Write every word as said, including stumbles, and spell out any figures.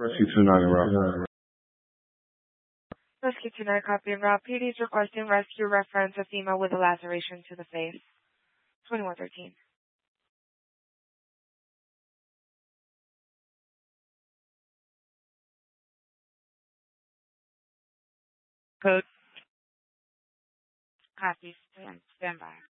Rescue two nine in route. Rescue two nine, copy en route. P D is requesting rescue reference a female with a laceration to the face. twenty-one thirteen. Code. Copy. Stand, stand by.